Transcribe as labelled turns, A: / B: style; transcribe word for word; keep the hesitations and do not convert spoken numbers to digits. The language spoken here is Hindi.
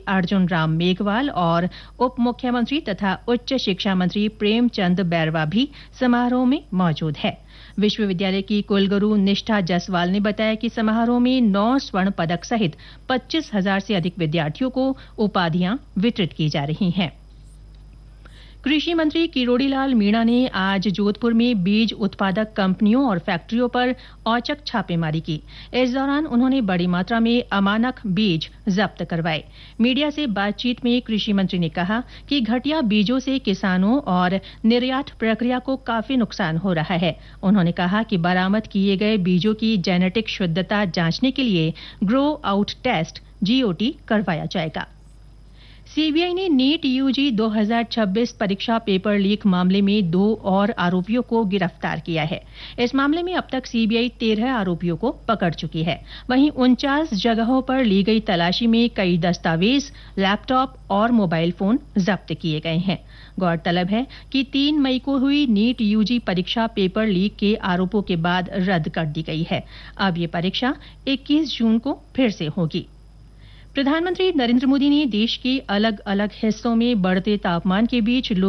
A: अर्जुन राम मेघवाल और उप मुख्यमंत्री तथा उच्च शिक्षा मंत्री प्रेमचंद बैरवा भी समारोह में मौजूद है। विश्वविद्यालय की कुलगुरु निष्ठा जसवाल ने बताया कि समारोह में नौ स्वर्ण पदक सहित पच्चीस हजार से अधिक विद्यार्थियों को उपाधियां वितरित की जा रही हैं। कृषि मंत्री किरोड़ी लाल मीणा ने आज जोधपुर में बीज उत्पादक कंपनियों और फैक्ट्रियों पर औचक छापेमारी की। इस दौरान उन्होंने बड़ी मात्रा में अमानक बीज जब्त करवाए। मीडिया से बातचीत में कृषि मंत्री ने कहा कि घटिया बीजों से किसानों और निर्यात प्रक्रिया को काफी नुकसान हो रहा है। उन्होंने कहा कि बरामद किए गए बीजों की जेनेटिक शुद्धता जांचने के लिए ग्रो आउट टेस्ट जीओटी करवाया जाएगा। सीबीआई ने नीट यूजी दो हज़ार छब्बीस परीक्षा पेपर लीक मामले में दो और आरोपियों को गिरफ्तार किया है। इस मामले में अब तक सीबीआई तेरह आरोपियों को पकड़ चुकी है। वहीं उनचास जगहों पर ली गई तलाशी में कई दस्तावेज, लैपटॉप और मोबाइल फोन जब्त किए गए हैं। गौरतलब है कि तीन मई को हुई नीट यूजी परीक्षा पेपर लीक के आरोपों के बाद रद्द कर दी गई है। अब ये परीक्षा इक्कीस जून को फिर से होगी। प्रधानमंत्री नरेंद्र मोदी ने देश के अलग अलग हिस्सों में बढ़ते तापमान के बीच